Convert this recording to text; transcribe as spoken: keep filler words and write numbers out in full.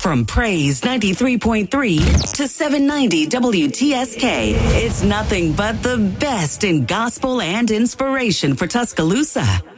From Praise ninety-three point three to seven ninety W T S K, it's nothing but the best in gospel and inspiration for Tuscaloosa.